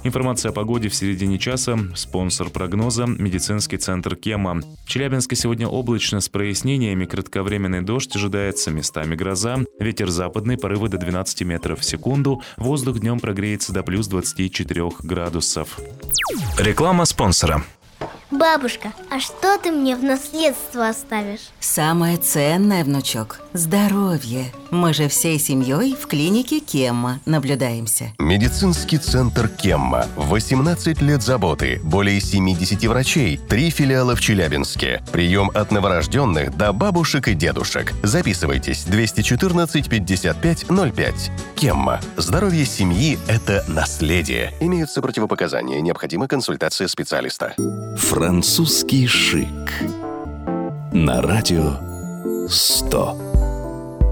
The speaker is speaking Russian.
Информация о погоде в середине часа. Спонсор прогноза – медицинский центр Кемма. В Челябинске сегодня облачно с прояснениями. Кратковременный дождь ожидается, местами гроза. Ветер западный, порывы до 12 метров в секунду. Воздух днем прогреется до плюс 24 градусов. Реклама спонсора. Бабушка, а что ты мне в наследство оставишь? Самое ценное, внучок – здоровье. Мы же всей семьей в клинике Кемма наблюдаемся. Медицинский центр Кемма. 18 лет заботы. Более 70 врачей. 3 филиала в Челябинске. Прием от новорожденных до бабушек и дедушек. Записывайтесь. 214 55 05. Кемма. Здоровье семьи – это наследие. Имеются противопоказания. Необходима консультация специалиста. Французский шик. На радио 100.